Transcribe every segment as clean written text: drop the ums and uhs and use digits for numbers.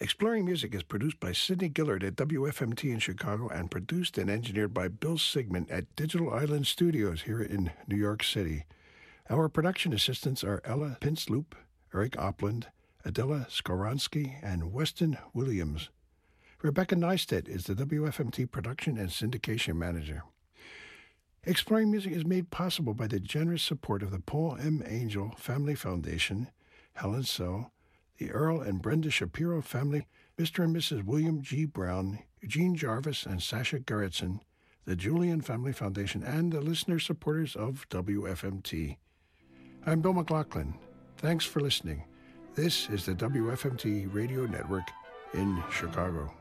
Exploring Music is produced by Sidney Gillard at WFMT in Chicago and produced and engineered by Bill Sigmund at Digital Island Studios here in New York City. Our production assistants are Ella Pinsloop, Eric Opland, Adela Skoronsky, and Weston Williams. Rebecca Neistat is the WFMT production and syndication manager. Exploring Music is made possible by the generous support of the Paul M. Angel Family Foundation, Helen So, the Earl and Brenda Shapiro family, Mr. and Mrs. William G. Brown, Eugene Jarvis, and Sasha Gerritsen, the Julian Family Foundation, and the listener supporters of WFMT. I'm Bill McLaughlin. Thanks for listening. This is the WFMT Radio Network in Chicago.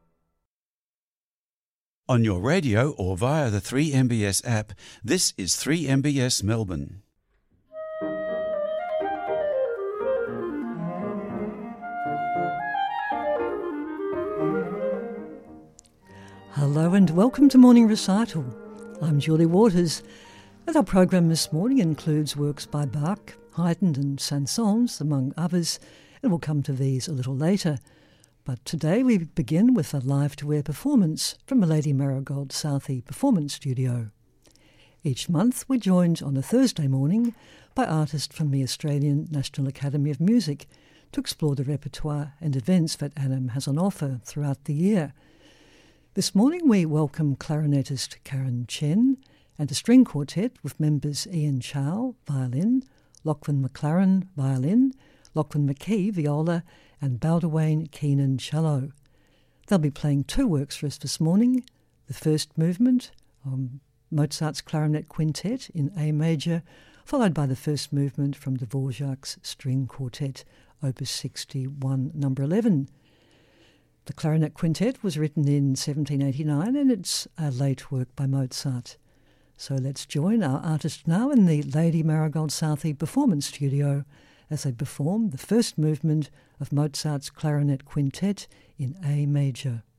On your radio or via the 3MBS app, this is 3MBS Melbourne. Hello and welcome to Morning Recital. I'm Julie Waters, and our program this morning includes works by Bach, Haydn and Saint-Saëns, among others, and we'll come to these a little later. But today we begin with a live-to-air performance from Lady Marigold Southey Performance Studio. Each month we're joined on a Thursday morning by artists from the Australian National Academy of Music to explore the repertoire and events that ANAM has on offer throughout the year. This morning we welcome clarinetist Karen Chen and a string quartet with members Ian Chow, violin, Lachlan McLaren, violin, Lachlan McKee, viola, and Baldwin Keenan, cello. They'll be playing two works for us this morning. The first movement, Mozart's Clarinet Quintet in A major, followed by the first movement from Dvorak's String Quartet, Opus 61, number 11. The Clarinet Quintet was written in 1789 and it's a late work by Mozart. So let's join our artist now in the Lady Marigold Southey Performance Studio as they perform the first movement of Mozart's Clarinet Quintet in A major.